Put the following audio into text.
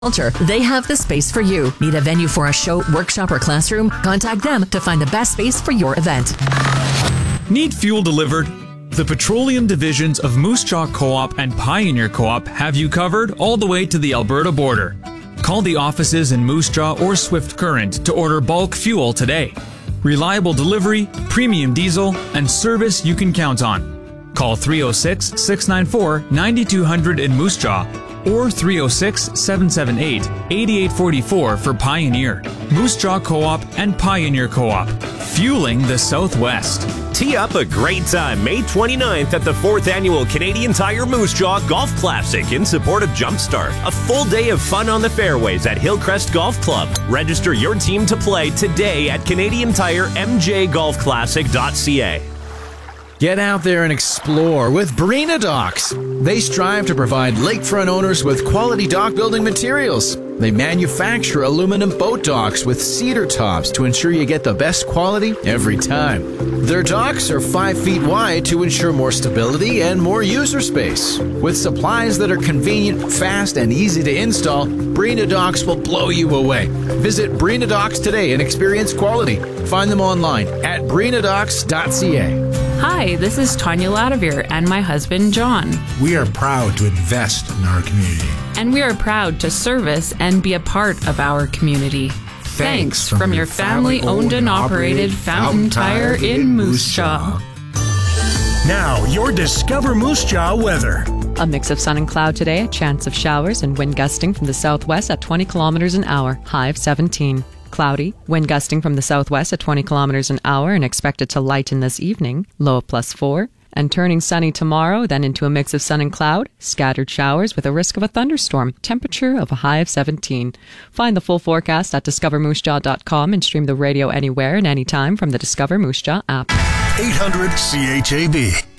Culture, they have the space for you. Need a venue for a show, workshop, or classroom? Contact them to find the best space for your event. Need fuel delivered? The petroleum divisions of Moose Jaw Co-op and Pioneer Co-op have you covered all the way to the Alberta border. Call the offices in Moose Jaw or Swift Current to order bulk fuel today. Reliable delivery, premium diesel, and service you can count on. Call 306-694-9200 in Moose Jaw or 306-778-8844 for Pioneer. Moose Jaw Co-op and Pioneer Co-op, fueling the Southwest. Tee up a great time May 29th at the 4th Annual Canadian Tire Moose Jaw Golf Classic in support of Jumpstart. A full day of fun on the fairways at Hillcrest Golf Club. Register your team to play today at CanadianTireMJGolfClassic.ca. Get out there and explore with Breena Docks. They strive to provide lakefront owners with quality dock building materials. They manufacture aluminum boat docks with cedar tops to ensure you get the best quality every time. Their docks are 5 feet wide to ensure more stability and more user space. With supplies that are convenient, fast, and easy to install, Breena Docks will blow you away. Visit Breena Docks today and experience quality. Find them online at breenadocks.ca. Hi, this is Tanya Ladavir and my husband, John. We are proud to invest in our community. And we are proud to service and be a part of our community. Thanks from your family-owned and operated Fountain Tire in Moose Jaw. Now, your Discover Moose Jaw weather. A mix of sun and cloud today, a chance of showers and wind gusting from the southwest at 20 kilometers an hour, high of 17. Cloudy, wind gusting from the southwest at 20 kilometers an hour and expected to lighten this evening, low of +4. And turning sunny tomorrow, then into a mix of sun and cloud, scattered showers with a risk of a thunderstorm, temperature of a high of 17. Find the full forecast at discovermoosejaw.com and stream the radio anywhere and anytime from the Discover Moose Jaw app. 800 CHAB.